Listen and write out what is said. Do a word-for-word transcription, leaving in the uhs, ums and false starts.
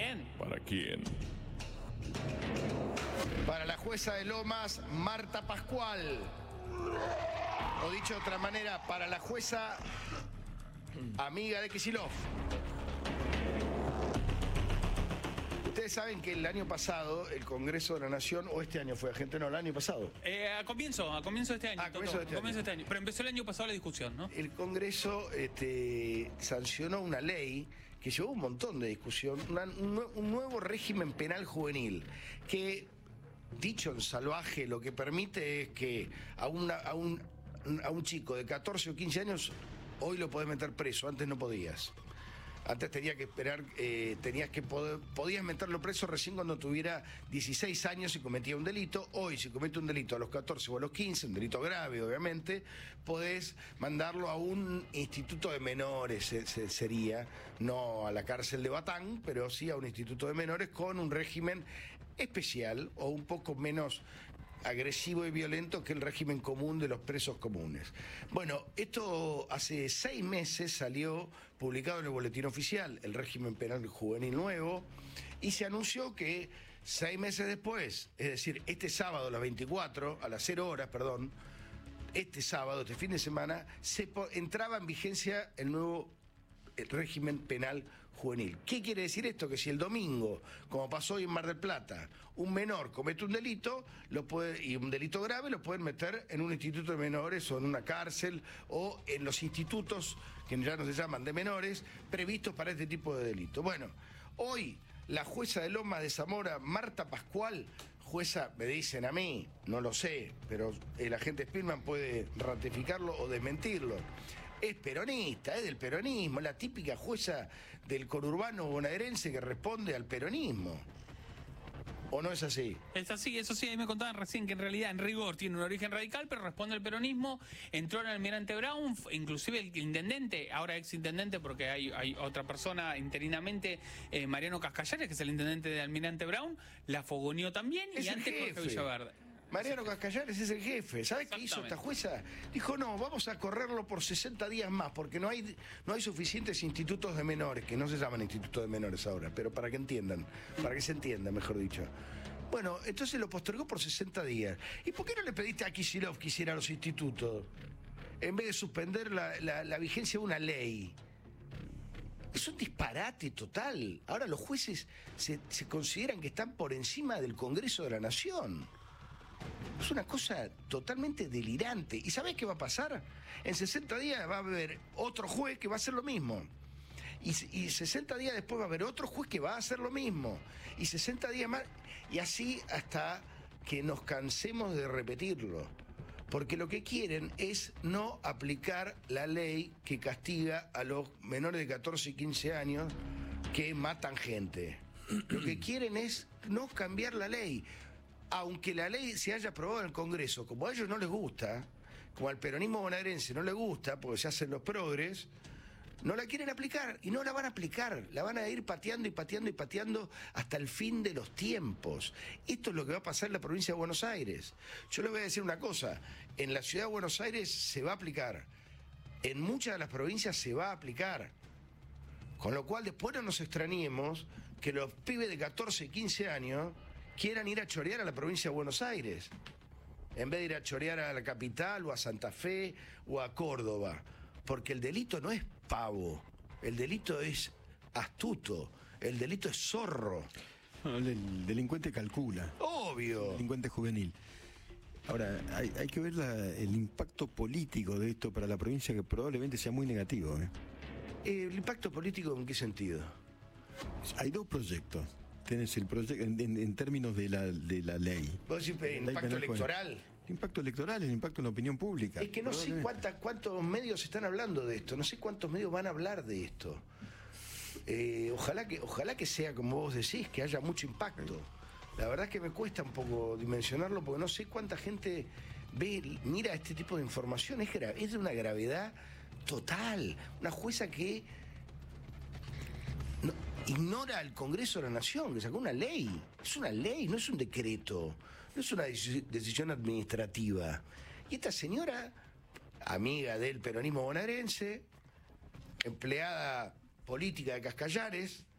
quién? ¿Para quién? Para la jueza de Lomas, Marta Pascual. O dicho de otra manera, para la jueza amiga de Kicillof. Ustedes saben que el año pasado el Congreso de la Nación, o este año fue, gente, no, el año pasado. Eh, a comienzo, a comienzo de este año. Ah, a comienzo de este a comienzo año. de este año. Pero empezó el año pasado la discusión, ¿no? El Congreso este, sancionó una ley que llevó un montón de discusión, una- un, nue- un nuevo régimen penal juvenil, que, dicho en salvaje, lo que permite es que a, una, a, un, a un chico de catorce o quince años hoy lo podés meter preso, antes no podías. Antes tenía que esperar, eh, tenías que poder, podías meterlo preso recién cuando tuviera dieciséis años y cometía un delito. Hoy, si comete un delito a los catorce o a los quince, un delito grave, obviamente, podés mandarlo a un instituto de menores, se- se- sería, no a la cárcel de Batán, pero sí a un instituto de menores con un régimen especial o un poco menos agresivo y violento que el régimen común de los presos comunes. Bueno, esto hace seis meses salió publicado en el Boletín Oficial, el régimen penal juvenil nuevo, y se anunció que seis meses después, es decir, este sábado a las veinticuatro, a las cero horas, perdón, este sábado, este fin de semana, se po- entraba en vigencia el nuevo el régimen penal juvenil. ¿Qué quiere decir esto? Que si el domingo, como pasó hoy en Mar del Plata, un menor comete un delito, lo puede, y un delito grave, lo pueden meter en un instituto de menores o en una cárcel o en los institutos, que ya no se llaman de menores, previstos para este tipo de delito. Bueno, hoy la jueza de Lomas de Zamora, Marta Pascual, jueza, me dicen a mí, no lo sé, pero el agente Spillman puede ratificarlo o desmentirlo. Es peronista, es del peronismo, la típica jueza del conurbano bonaerense que responde al peronismo. ¿O no es así? Es así, eso sí, ahí me contaban recién que en realidad en rigor tiene un origen radical, pero responde al peronismo. Entró en Almirante Brown, f- inclusive el intendente, ahora ex intendente, porque hay, hay otra persona interinamente, eh, Mariano Cascallares, que es el intendente de Almirante Brown, la fogoneó también, Es y el antes Jorge jefe. Villaverde. Mariano Cascallares es el jefe. ¿Sabes qué hizo esta jueza? Dijo, no, vamos a correrlo por sesenta días más, porque no hay, no hay suficientes institutos de menores, que no se llaman institutos de menores ahora, pero para que entiendan, para que se entienda, mejor dicho. Bueno, entonces lo postergó por sesenta días. ¿Y por qué no le pediste a Kicillof que hiciera los institutos? En vez de suspender la, la, la vigencia de una ley. Es un disparate total. Ahora los jueces se, se consideran que están por encima del Congreso de la Nación. Es una cosa totalmente delirante. ¿Y sabés qué va a pasar? En sesenta días va a haber otro juez que va a hacer lo mismo. Y, y sesenta días después va a haber otro juez que va a hacer lo mismo. Y sesenta días más. Y así hasta que nos cansemos de repetirlo. Porque lo que quieren es no aplicar la ley que castiga a los menores de catorce y quince años que matan gente. Lo que quieren es no cambiar la ley. Aunque la ley se haya aprobado en el Congreso, como a ellos no les gusta, como al peronismo bonaerense no les gusta, porque se hacen los progres, no la quieren aplicar y no la van a aplicar, la van a ir pateando y pateando y pateando hasta el fin de los tiempos. Esto es lo que va a pasar en la provincia de Buenos Aires. Yo les voy a decir una cosa, en la ciudad de Buenos Aires se va a aplicar, en muchas de las provincias se va a aplicar, con lo cual después no nos extrañemos que los pibes de catorce y quince años quieran ir a chorear a la provincia de Buenos Aires, en vez de ir a chorear a la capital o a Santa Fe o a Córdoba, porque el delito no es pavo, el delito es astuto, el delito es zorro. No, el delincuente calcula. Obvio. Delincuente juvenil. Ahora, hay, hay que ver la- el impacto político de esto para la provincia, que probablemente sea muy negativo, ¿eh? ¿El impacto político en qué sentido? Hay dos proyectos. Tenés el proyecto en, en- en términos de la, de la ley. ¿Vos decís Ley impacto penal electoral? juvenil. El impacto electoral, el impacto en la opinión pública. Es que no sé Probablemente. cuántas, cuántos medios están hablando de esto, no sé cuántos medios van a hablar de esto. Eh, ojalá que, ojalá que sea como vos decís, que haya mucho impacto. La verdad es que me cuesta un poco dimensionarlo porque no sé cuánta gente ve, mira este tipo de información. Es, gra- es de una gravedad total. Una jueza que no, ignora al Congreso de la Nación, que sacó una ley. Es una ley, no es un decreto, no es una deci- decisión administrativa. Y esta señora, amiga del peronismo bonaerense, empleada política de Cascallares,